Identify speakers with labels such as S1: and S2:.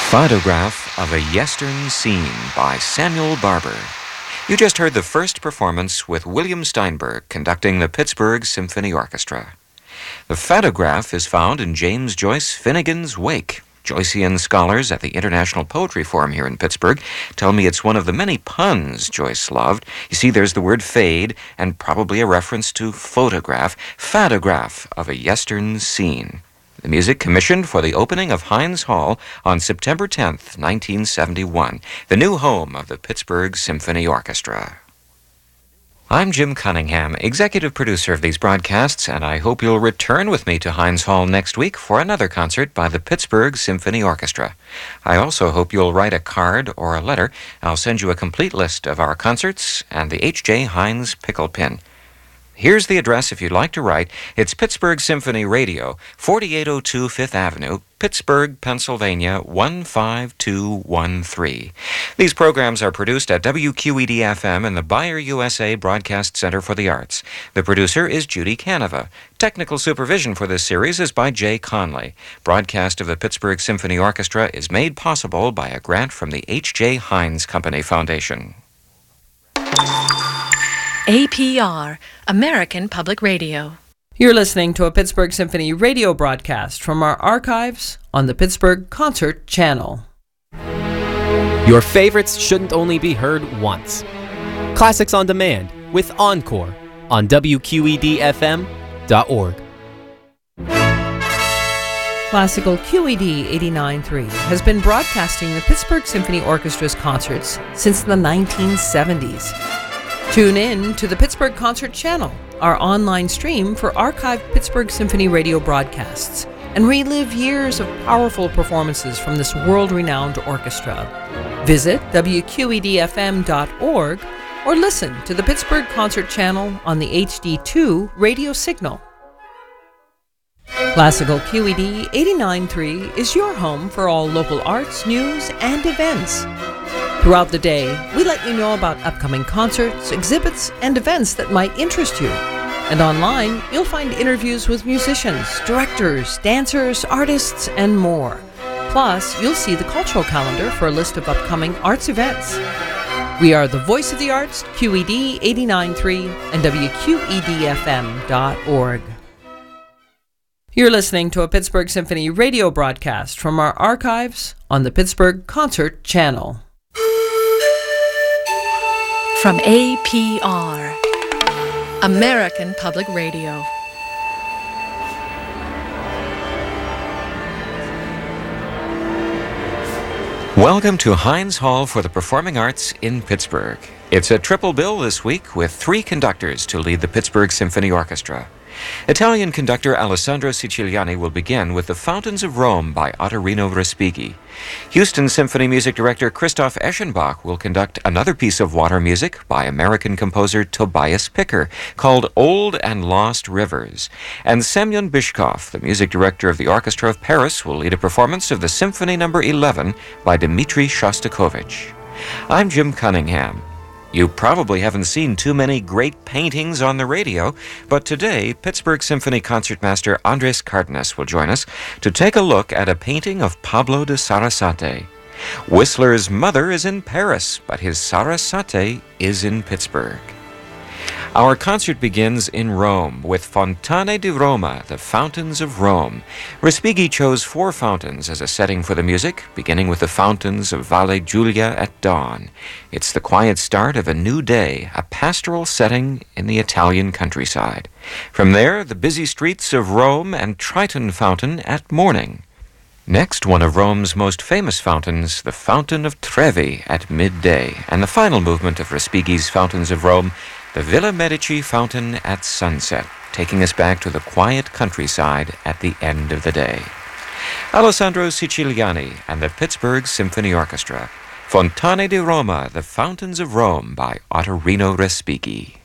S1: Photograph of a Yestern Scene by Samuel Barber. You just heard the first performance with William Steinberg conducting the Pittsburgh Symphony Orchestra. The photograph is found in James Joyce Finnegan's Wake. Joycean scholars at the International Poetry Forum here in Pittsburgh tell me it's one of the many puns Joyce loved. You see, there's the word fade and probably a reference to photograph of a Yestern Scene. The music commissioned for the opening of Heinz Hall on September 10th, 1971, the new home of the Pittsburgh Symphony Orchestra. I'm Jim Cunningham, executive producer of these broadcasts, and I hope you'll return with me to Heinz Hall next week for another concert by the Pittsburgh Symphony Orchestra. I also hope you'll write a card or a letter. I'll send you a complete list of our concerts and the H.J. Heinz pickle pin. Here's the address if you'd like to write. It's Pittsburgh Symphony Radio, 4802 Fifth Avenue, Pittsburgh, Pennsylvania, 15213. These programs are produced at WQED-FM in the Bayer USA Broadcast Center for the Arts. The producer is Judy Canova. Technical supervision for this series is by Jay Conley. Broadcast of the Pittsburgh Symphony Orchestra is made possible by a grant from the H.J. Heinz Company Foundation.
S2: APR, American Public Radio.
S3: You're listening to a Pittsburgh Symphony radio broadcast from our archives on the Pittsburgh Concert Channel.
S4: Your favorites shouldn't only be heard once. Classics on Demand with Encore on WQEDFM.org.
S3: Classical QED 89.3 has been broadcasting the Pittsburgh Symphony Orchestra's concerts since the 1970s. Tune in to the Pittsburgh Concert Channel, our online stream for archived Pittsburgh Symphony radio broadcasts, and relive years of powerful performances from this world-renowned orchestra. Visit WQEDFM.org or listen to the Pittsburgh Concert Channel on the HD2 radio signal. Classical QED 89.3 is your home for all local arts, news, and events. Throughout the day, we let you know about upcoming concerts, exhibits, and events that might interest you. And online, you'll find interviews with musicians, directors, dancers, artists, and more. Plus, you'll see the cultural calendar for a list of upcoming arts events. We are the voice of the arts, QED 89.3 and WQEDFM.org. You're listening to a Pittsburgh Symphony radio broadcast from our archives on the Pittsburgh Concert Channel.
S2: From APR, American Public Radio.
S1: Welcome to Heinz Hall for the Performing Arts in Pittsburgh. It's a triple bill this week with 3 conductors to lead the Pittsburgh Symphony Orchestra. Italian conductor Alessandro Siciliani will begin with The Fountains of Rome by Ottorino Respighi. Houston Symphony music director Christoph Eschenbach will conduct another piece of water music by American composer Tobias Picker called Old and Lost Rivers. And Semyon Bishkov, the music director of the Orchestra of Paris, will lead a performance of the Symphony No. 11 by Dmitri Shostakovich. I'm Jim Cunningham. You probably haven't seen too many great paintings on the radio, but today, Pittsburgh Symphony concertmaster Andres Cardenas will join us to take a look at a painting of Pablo de Sarasate. Whistler's mother is in Paris, but his Sarasate is in Pittsburgh. Our concert begins in Rome with Fontane di Roma, the Fountains of Rome. Respighi chose 4 fountains as a setting for the music, beginning with the fountains of Valle Giulia at dawn. It's the quiet start of a new day, a pastoral setting in the Italian countryside. From there, the busy streets of Rome and Triton Fountain at morning. Next, one of Rome's most famous fountains, the Fountain of Trevi at midday, and the final movement of Respighi's Fountains of Rome, the Villa Medici Fountain at sunset, taking us back to the quiet countryside at the end of the day. Alessandro Siciliani and the Pittsburgh Symphony Orchestra. Fontane di Roma, The Fountains of Rome by Ottorino Respighi.